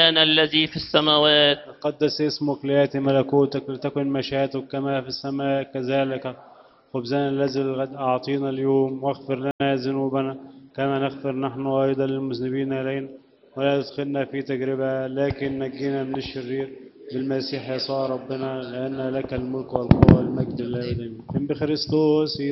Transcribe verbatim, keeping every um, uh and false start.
أبانا الذي في السماوات. قدس اسمك، ليأتي ملكوتك، لتكن مشيئتك كما في السماء كذلك. خبزنا الذي الغد أعطينا اليوم، واغفر لنا ذنوبنا كما نغفر نحن أيضا للمذنبين إلينا، ولا تدخلنا في تجربة لكن نجينا من الشرير، بالمسيح يسوع ربنا، لأن لك الملك والقوة والمجد لله. بخريستوس